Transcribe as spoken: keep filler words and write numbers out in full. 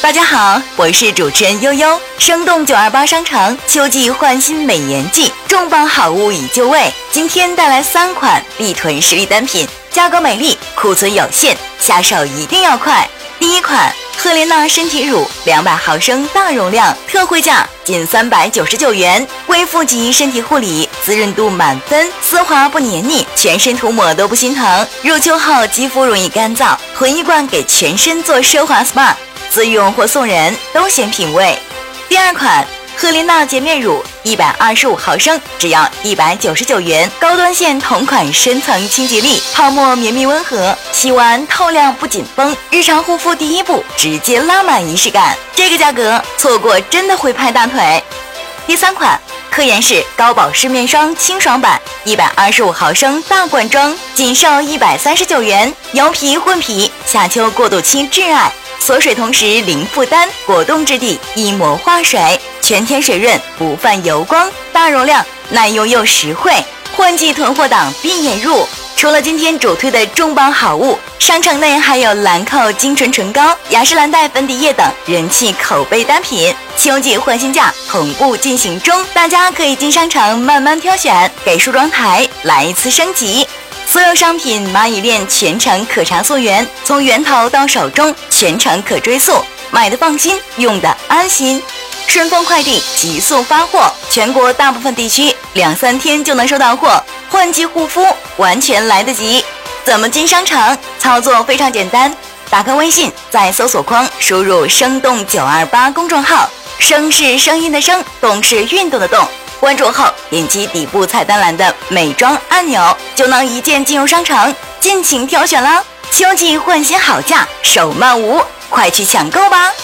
大家好，我是主持人悠悠。生动九二八商场秋季换新美颜季，重磅好物已就位。今天带来三款力囤实力单品，价格美丽，库存有限，下手一定要快。第一款赫莲娜身体乳两百毫升大容量，特惠价仅三百九十九元，恢复级身体护理，滋润度满分，丝滑不黏腻，全身涂抹都不心疼。入秋后肌肤容易干燥，混一罐给全身做奢华 S P A， 自用或送人都显品味。第二款赫莲娜洁面乳一百二十五毫升，只要一百九十九元，高端线同款深层清洁力，泡沫绵密温和，洗完透亮不紧绷，日常护肤第一步直接拉满仪式感，这个价格错过真的会拍大腿。第三款科颜氏高保湿面霜清爽版一百二十五毫升大罐装，仅售一百三十九元，油皮混皮，夏秋过渡期挚爱，锁水同时零负担，果冻质地一膜化水，全天水润不泛油光，大容量耐用又实惠，换季囤货档闭眼入。除了今天主推的重磅好物，商场内还有兰蔻精纯唇膏、雅诗兰黛粉底液等人气口碑单品，秋季换新价同步进行中，大家可以进商场慢慢挑选，给梳妆台来一次升级。所有商品蚂蚁链全程可查溯源，从源头到手中全程可追溯，买的放心，用的安心。顺丰快递急速发货，全国大部分地区两三天就能收到货，换季护肤完全来得及。怎么进商场？操作非常简单，打开微信，在搜索框输入生动九二八公众号，声是声音的声，动是运动的动，关注后点击底部菜单栏的美妆按钮，就能一键进入商场，尽情挑选啦！秋季换新好价，手慢无，快去抢购吧！